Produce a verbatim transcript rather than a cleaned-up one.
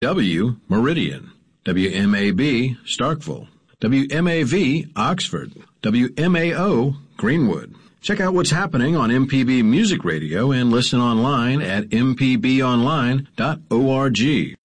W, Meridian, W M A B, Starkville, W M A V, Oxford, W M A O, Greenwood. Check out what's happening on M P B Music Radio and listen online at m p b online dot org.